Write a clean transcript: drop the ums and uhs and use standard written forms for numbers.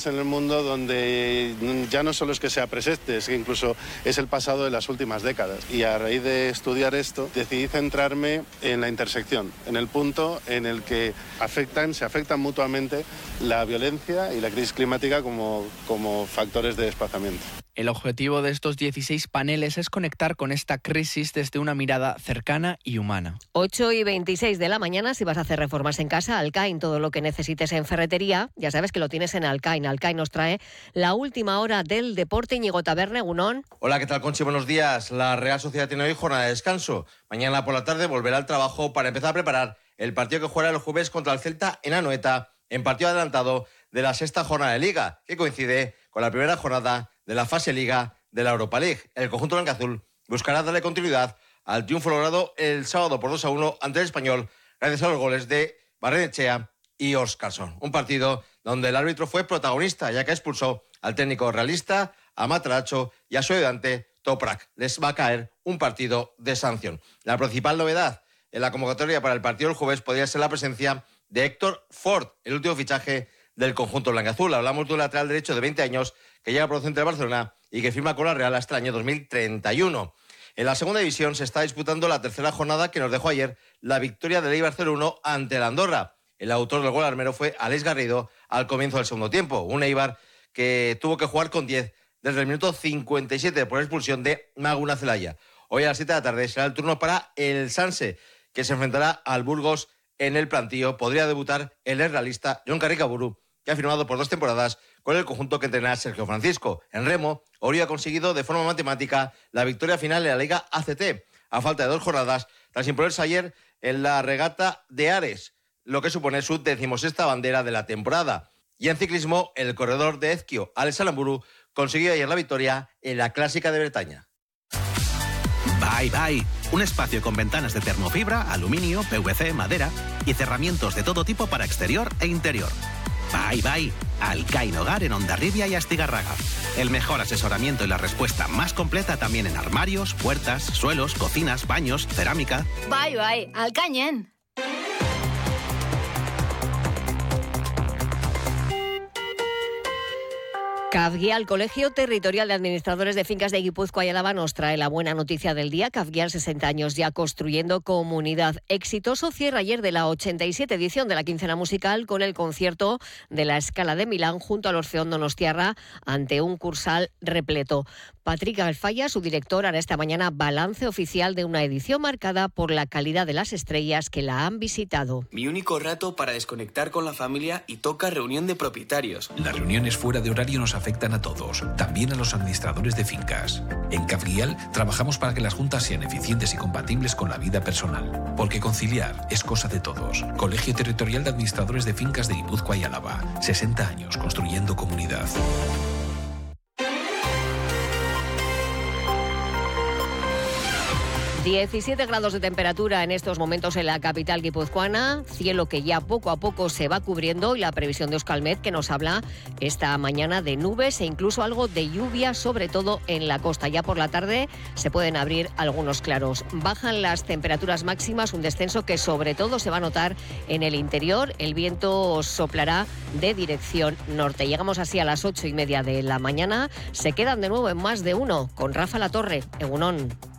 En el mundo donde ya no solo es que sea presente, es que incluso es el pasado de las últimas décadas. Y a raíz de estudiar esto, decidí centrarme en la intersección, en el punto en el que se afectan mutuamente la violencia y la crisis climática como factores de desplazamiento. El objetivo de estos 16 paneles es conectar con esta crisis desde una mirada cercana y humana. 8:26 de la mañana, si vas a hacer reformas en casa, Alcain, todo lo que necesites en ferretería, ya sabes que lo tienes en Alcain. Alcain nos trae la última hora del deporte. Íñigo Taberne, Egunon. Hola, ¿qué tal, Conchi? Buenos días. La Real Sociedad tiene hoy jornada de descanso. Mañana por la tarde volverá al trabajo para empezar a preparar el partido que jugará el jueves contra el Celta en Anoeta, en partido adelantado de la sexta jornada de Liga, que coincide con la primera jornada de la fase Liga de la Europa League. El conjunto blanquiazul buscará darle continuidad al triunfo logrado el sábado por 2-1 ante el Español, gracias a los goles de Barrenechea y Óscarson. Un partido donde el árbitro fue protagonista, ya que expulsó al técnico realista, a Matracho y a su ayudante Toprak. Les va a caer un partido de sanción. La principal novedad en la convocatoria para el partido del jueves podría ser la presencia de Héctor Ford, el último fichaje del conjunto blanquiazul. Hablamos de un lateral derecho de 20 años que llega procedente de Barcelona y que firma con la Real hasta el año 2031. En la segunda división se está disputando la tercera jornada que nos dejó ayer la victoria del Eibar 0-1 ante el Andorra. El autor del gol armero fue Alex Garrido al comienzo del segundo tiempo. Un Eibar que tuvo que jugar con 10 desde el minuto 57 por expulsión de Maguna Zelaya. Hoy a las 7 de la tarde será el turno para el Sanse, que se enfrentará al Burgos en el plantío. Podría debutar el realista Jon Carricaburu, que ha firmado por 2 temporadas con el conjunto que entrena Sergio Francisco. En remo, Orio ha conseguido de forma matemática la victoria final en la Liga ACT, a falta de 2 jornadas, tras imponerse ayer en la regata de Ares, lo que supone su 16ª bandera de la temporada. Y en ciclismo, el corredor de Ezquio, Alex Aramburu, consiguió ayer la victoria en la Clásica de Bretaña. Bye Bye, un espacio con ventanas de termofibra, aluminio, PVC, madera y cerramientos de todo tipo para exterior e interior. Bye Bye, Alcain Hogar en Hondarribia y Astigarraga. El mejor asesoramiento y la respuesta más completa también en armarios, puertas, suelos, cocinas, baños, cerámica. Bye Bye, Alcañen. CAFGIAL, Colegio Territorial de Administradores de Fincas de Guipúzcoa y Álava, nos trae la buena noticia del día. CAFGIAL, 60 años ya construyendo comunidad. Exitoso cierre ayer de la 87 edición de la quincena musical con el concierto de la Scala de Milán junto al Orfeón Donostiarra ante un Cursal repleto. Patrick Alfaya, su director, hará esta mañana balance oficial de una edición marcada por la calidad de las estrellas que la han visitado. Mi único rato para desconectar con la familia y toca reunión de propietarios. Las reuniones fuera de horario nos afectan a todos, también a los administradores de fincas. En CAFGIAL trabajamos para que las juntas sean eficientes y compatibles con la vida personal, porque conciliar es cosa de todos. Colegio Territorial de Administradores de Fincas de Guipúzcoa y Álava, 60 años construyendo comunidad. 17 grados de temperatura en estos momentos en la capital guipuzcoana, cielo que ya poco a poco se va cubriendo y la previsión de Euskalmet que nos habla esta mañana de nubes e incluso algo de lluvia, sobre todo en la costa. Ya por la tarde se pueden abrir algunos claros. Bajan las temperaturas máximas, un descenso que sobre todo se va a notar en el interior. El viento soplará de dirección norte. Llegamos así a las 8:30 de la mañana. Se quedan de nuevo en Más de Uno con Rafa Latorre. Egunon.